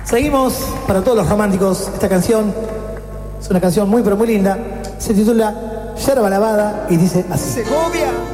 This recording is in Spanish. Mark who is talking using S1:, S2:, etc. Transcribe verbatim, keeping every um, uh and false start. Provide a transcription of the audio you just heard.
S1: Seguimos para todos los románticos. Esta canción es una canción muy pero muy linda. Se titula Yerba Lavada y dice así.
S2: Segovia.